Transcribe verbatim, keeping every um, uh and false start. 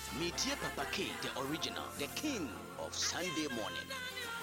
Meet Papa K, the original, the king of Sunday morning.